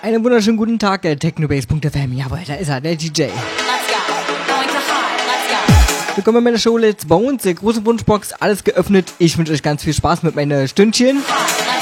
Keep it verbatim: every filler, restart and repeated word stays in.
Einen wunderschönen guten Tag, äh, technobase punkt f m. Jawohl, da ist er, der D J. Willkommen bei meiner Show Let's Bones, der große Wunschbox, alles geöffnet. Ich wünsche euch ganz viel Spaß mit meinen Stündchen.